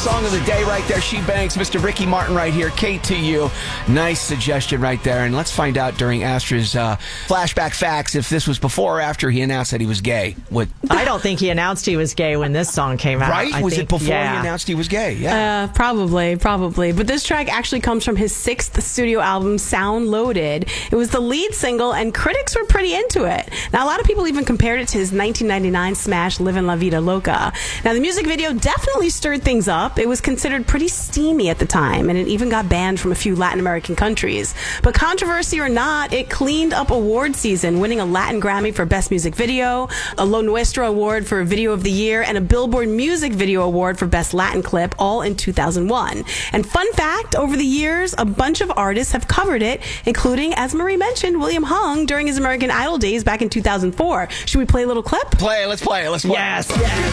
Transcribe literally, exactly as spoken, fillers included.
song of the day right there. She Bangs, Mister Ricky Martin right here. K to you. Nice suggestion right there. And let's find out during Astra's uh, flashback facts if this was before or after he announced that he was gay. What? I don't think he announced he was gay when this song came out. Right? I was think, it before yeah. he announced he was gay? Yeah. Uh, probably, probably. But this track actually comes from his sixth studio album, Sound Loaded. It was the lead single, and critics were pretty into it. Now, a lot of people even compared it to his nineteen ninety-nine smash, Livin' La Vida Loca. Now, the music video definitely stirred things up. It was considered pretty steamy at the time, and it even got banned from a few Latin American countries. But controversy or not, it cleaned up award season, winning a Latin Grammy for Best Music Video, a Lo Nuestro Award for Video of the Year, and a Billboard Music Video Award for Best Latin Clip, all in two thousand one. And fun fact, over the years, a bunch of artists have covered it, including, as Marie mentioned, William Hung during his American Idol days back in two thousand four. Should we play a little clip? Play, let's play it, let's play it. Yes, yes.